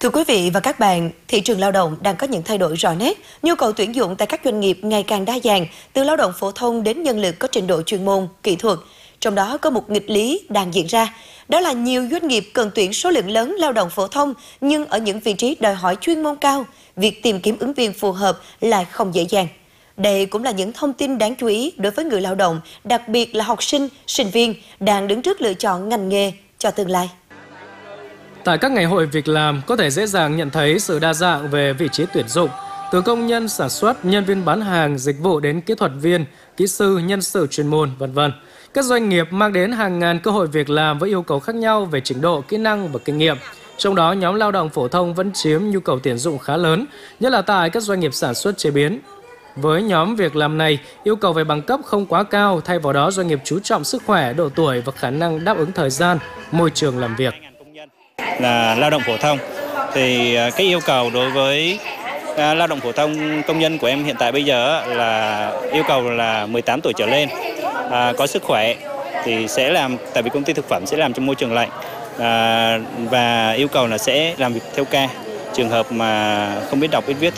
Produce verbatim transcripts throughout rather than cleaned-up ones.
Thưa quý vị và các bạn, thị trường lao động đang có những thay đổi rõ nét. Nhu cầu tuyển dụng tại các doanh nghiệp ngày càng đa dạng, từ lao động phổ thông đến nhân lực có trình độ chuyên môn, kỹ thuật. Trong đó có một nghịch lý đang diễn ra. Đó là nhiều doanh nghiệp cần tuyển số lượng lớn lao động phổ thông, nhưng ở những vị trí đòi hỏi chuyên môn cao, việc tìm kiếm ứng viên phù hợp lại không dễ dàng. Đây cũng là những thông tin đáng chú ý đối với người lao động, đặc biệt là học sinh, sinh viên đang đứng trước lựa chọn ngành nghề cho tương lai. Tại các ngày hội việc làm, có thể dễ dàng nhận thấy sự đa dạng về vị trí tuyển dụng, từ công nhân sản xuất, nhân viên bán hàng, dịch vụ đến kỹ thuật viên, kỹ sư, nhân sự chuyên môn, vân vân. Các doanh nghiệp mang đến hàng ngàn cơ hội việc làm với yêu cầu khác nhau về trình độ, kỹ năng và kinh nghiệm. Trong đó, nhóm lao động phổ thông vẫn chiếm nhu cầu tuyển dụng khá lớn, nhất là tại các doanh nghiệp sản xuất chế biến. Với nhóm việc làm này, yêu cầu về bằng cấp không quá cao, thay vào đó doanh nghiệp chú trọng sức khỏe, độ tuổi và khả năng đáp ứng thời gian, môi trường làm việc. Là lao động phổ thông thì cái yêu cầu đối với à, lao động phổ thông công nhân của em hiện tại bây giờ là yêu cầu là mười tám tuổi trở lên, à, có sức khỏe thì sẽ làm, tại vì công ty thực phẩm sẽ làm trong môi trường lạnh, à, và yêu cầu là sẽ làm việc theo ca, trường hợp mà không biết đọc biết viết.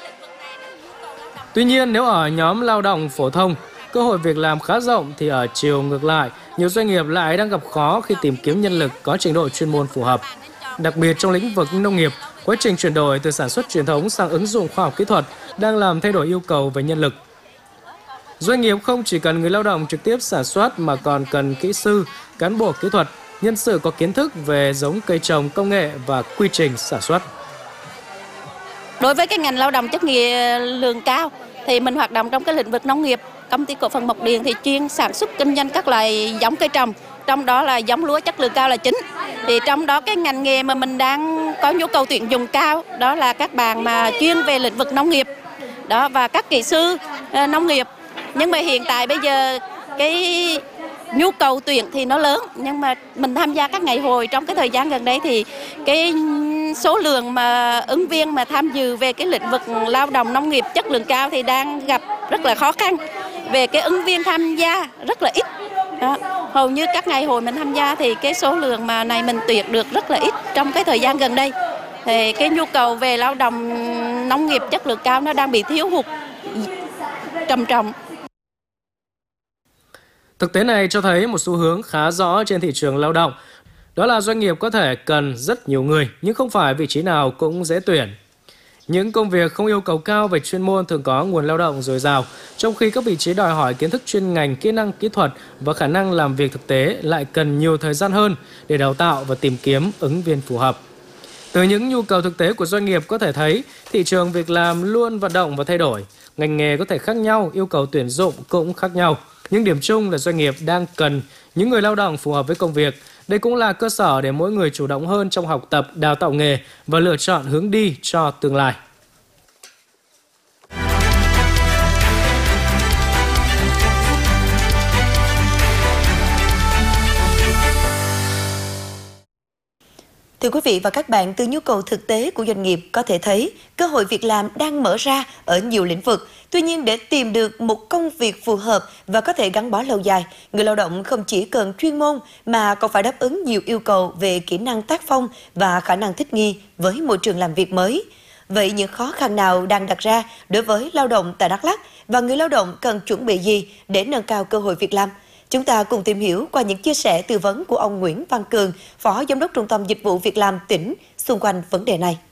Tuy nhiên, nếu ở nhóm lao động phổ thông, cơ hội việc làm khá rộng thì ở chiều ngược lại, nhiều doanh nghiệp lại đang gặp khó khi tìm kiếm nhân lực có trình độ chuyên môn phù hợp. Đặc biệt trong lĩnh vực nông nghiệp, quá trình chuyển đổi từ sản xuất truyền thống sang ứng dụng khoa học kỹ thuật đang làm thay đổi yêu cầu về nhân lực. Doanh nghiệp không chỉ cần người lao động trực tiếp sản xuất mà còn cần kỹ sư, cán bộ kỹ thuật, nhân sự có kiến thức về giống cây trồng, công nghệ và quy trình sản xuất. Đối với cái ngành lao động chất nghề lượng cao thì mình hoạt động trong cái lĩnh vực nông nghiệp. Công ty cổ phần Mộc Điền thì chuyên sản xuất kinh doanh các loại giống cây trồng, trong đó là giống lúa chất lượng cao là chính. Thì trong đó cái ngành nghề mà mình đang có nhu cầu tuyển dụng cao đó là các bạn mà chuyên về lĩnh vực nông nghiệp đó và các kỹ sư uh, nông nghiệp. Nhưng mà hiện tại bây giờ cái nhu cầu tuyển thì nó lớn, nhưng mà mình tham gia các ngày hội trong cái thời gian gần đây thì cái số lượng mà ứng viên mà tham dự về cái lĩnh vực lao động nông nghiệp chất lượng cao thì đang gặp rất là khó khăn. Về cái ứng viên tham gia rất là ít. Đó. Hầu như các ngày hội mình tham gia thì cái số lượng mà này mình tuyển được rất là ít trong cái thời gian gần đây. Thì cái nhu cầu về lao động nông nghiệp chất lượng cao nó đang bị thiếu hụt trầm trọng. Thực tế này cho thấy một xu hướng khá rõ trên thị trường lao động. Đó là doanh nghiệp có thể cần rất nhiều người, nhưng không phải vị trí nào cũng dễ tuyển. Những công việc không yêu cầu cao về chuyên môn thường có nguồn lao động dồi dào, trong khi các vị trí đòi hỏi kiến thức chuyên ngành, kỹ năng kỹ thuật và khả năng làm việc thực tế lại cần nhiều thời gian hơn để đào tạo và tìm kiếm ứng viên phù hợp. Từ những nhu cầu thực tế của doanh nghiệp có thể thấy, thị trường việc làm luôn vận động và thay đổi. Ngành nghề có thể khác nhau, yêu cầu tuyển dụng cũng khác nhau. Nhưng điểm chung là doanh nghiệp đang cần những người lao động phù hợp với công việc. Đây cũng là cơ sở để mỗi người chủ động hơn trong học tập, đào tạo nghề và lựa chọn hướng đi cho tương lai. Thưa quý vị và các bạn, từ nhu cầu thực tế của doanh nghiệp có thể thấy cơ hội việc làm đang mở ra ở nhiều lĩnh vực. Tuy nhiên, để tìm được một công việc phù hợp và có thể gắn bó lâu dài, người lao động không chỉ cần chuyên môn mà còn phải đáp ứng nhiều yêu cầu về kỹ năng tác phong và khả năng thích nghi với môi trường làm việc mới. Vậy những khó khăn nào đang đặt ra đối với lao động tại Đắk Lắk và người lao động cần chuẩn bị gì để nâng cao cơ hội việc làm? Chúng ta cùng tìm hiểu qua những chia sẻ tư vấn của ông Nguyễn Văn Cường, Phó Giám đốc Trung tâm Dịch vụ Việc làm tỉnh xung quanh vấn đề này.